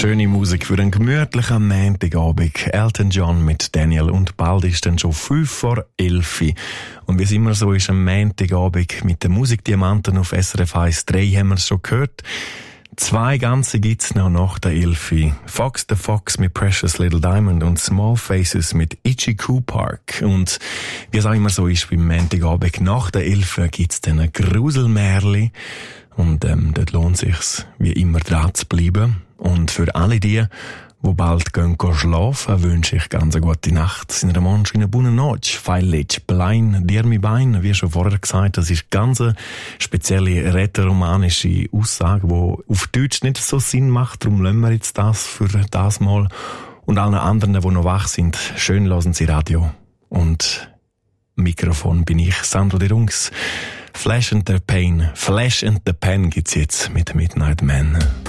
Schöne Musik für einen gemütlichen Montagabend. Elton John mit Daniel und bald ist dann schon 11:05. Und wie es immer so ist, am Montagabend mit den Musikdiamanten auf SRF 1-3 haben wir es schon gehört. 2 ganze gibt's noch nach der 11. Fox the Fox mit Precious Little Diamond und Small Faces mit Ichiku Park. Und wie es auch immer so ist, beim Montagabend nach der 11 gibt's dann ein Gruselmärli. Und dort lohnt sich's, wie immer dran zu bleiben. Und für alle die bald gehen schlafen, wünsche ich ganz eine gute Nacht. In der Mann eine buona noche. Feilic, blein, dir mi bein. Wie schon vorher gesagt, das ist ganz eine spezielle rätoromanische Aussage, die auf Deutsch nicht so Sinn macht. Darum lassen wir jetzt das für das Mal. Und allen anderen, die noch wach sind, schön hören Sie Radio. Und Mikrofon bin ich, Sandro de Rungs. Flash and the Pen gibt's jetzt mit Midnight Man.